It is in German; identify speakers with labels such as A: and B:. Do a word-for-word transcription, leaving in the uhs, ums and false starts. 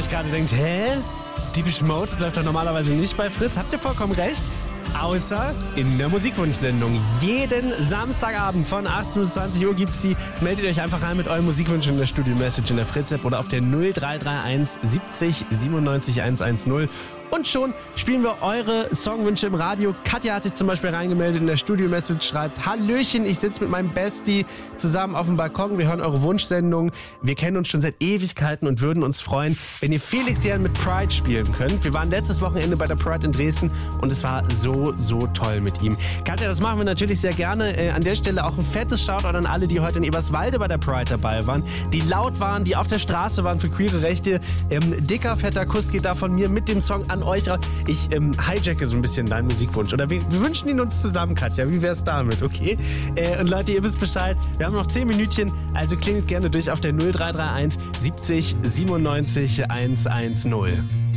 A: euch gerade denkt, hä? Depeche Mode, das läuft doch normalerweise nicht bei Fritz. Habt ihr vollkommen recht. Außer in der Musikwunschsendung. Jeden Samstagabend von achtzehn bis zwanzig Uhr gibt's die. Meldet euch einfach rein mit euren Musikwünschen in der Studio-Message in der Fritz-App oder auf der null drei drei eins siebzig siebenundneunzig hundertzehn. Und schon spielen wir eure Songwünsche im Radio. Katja hat sich zum Beispiel reingemeldet in der Studio-Message, schreibt: Hallöchen, ich sitze mit meinem Bestie zusammen auf dem Balkon. Wir hören eure Wunschsendung. Wir kennen uns schon seit Ewigkeiten und würden uns freuen, wenn ihr Felix Jähn mit Pride spielen könnt. Wir waren letztes Wochenende bei der Pride in Dresden und es war so, so toll mit ihm. Katja, das machen wir natürlich sehr gerne. Äh, an der Stelle auch ein fettes Shoutout an alle, die heute in Eberswalde bei der Pride dabei waren, die laut waren, die auf der Straße waren für queere Rechte. Ähm, dicker, fetter Kuss geht da von mir mit dem Song an euch. Ich ähm, hijacke so ein bisschen deinen Musikwunsch. Oder wir, wir wünschen ihn uns zusammen, Katja. Wie wär's damit, okay? Äh, und Leute, ihr wisst Bescheid. Wir haben noch zehn Minütchen, also klingelt gerne durch auf der null drei drei eins siebzig siebenundneunzig hundertzehn.